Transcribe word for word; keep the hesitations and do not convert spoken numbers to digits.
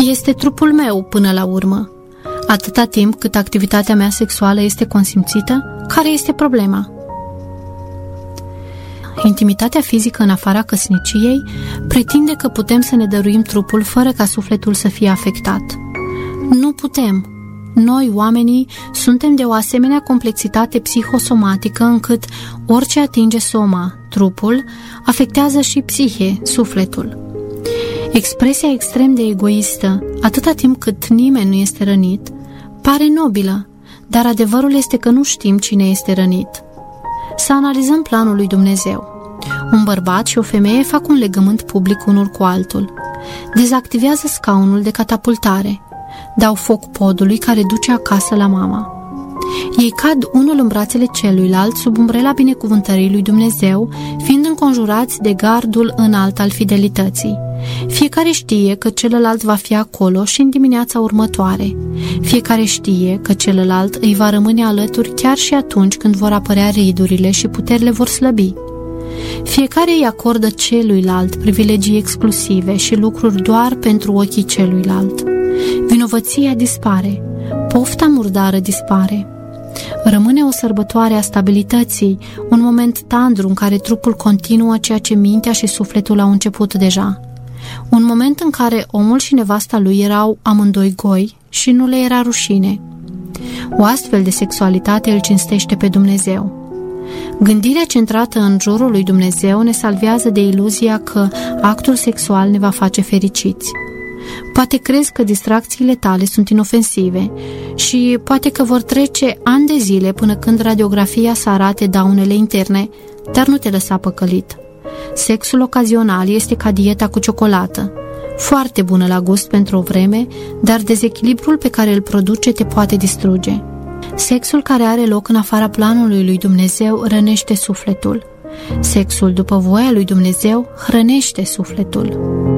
Este trupul meu până la urmă. Atâta timp cât activitatea mea sexuală este consimțită, care este problema? Intimitatea fizică în afara căsniciei pretinde că putem să ne dăruim trupul fără ca sufletul să fie afectat. Nu putem. Noi, oamenii, suntem de o asemenea complexitate psihosomatică încât orice atinge soma, trupul, afectează și psihe, sufletul. Expresia extrem de egoistă, atâta timp cât nimeni nu este rănit, pare nobilă, dar adevărul este că nu știm cine este rănit. Să analizăm planul lui Dumnezeu. Un bărbat și o femeie fac un legământ public unul cu altul. Dezactivează scaunul de catapultare. Dau foc podului care duce acasă la mama. Ei cad unul în brațele celuilalt sub umbrela binecuvântării lui Dumnezeu, fiind înconjurați de gardul înalt al fidelității. Fiecare știe că celălalt va fi acolo și în dimineața următoare. Fiecare știe că celălalt îi va rămâne alături chiar și atunci când vor apărea ridurile și puterile vor slăbi. Fiecare îi acordă celuilalt privilegii exclusive și lucruri doar pentru ochii celuilalt. Vinovăția dispare, pofta murdară dispare. Rămâne o sărbătoare a stabilității, un moment tandru în care trupul continuă ceea ce mintea și sufletul au început deja. Un moment în care omul și nevasta lui erau amândoi goi și nu le era rușine. O astfel de sexualitate îl cinstește pe Dumnezeu. Gândirea centrată în jurul lui Dumnezeu ne salvează de iluzia că actul sexual ne va face fericiți. Poate crezi că distracțiile tale sunt inofensive și poate că vor trece ani de zile până când radiografia să arate daunele interne, dar nu te lăsa păcălit. Sexul ocazional este ca dieta cu ciocolată, foarte bună la gust pentru o vreme, dar dezechilibrul pe care îl produce te poate distruge. Sexul care are loc în afara planului lui Dumnezeu rănește sufletul. Sexul după voia lui Dumnezeu hrănește sufletul.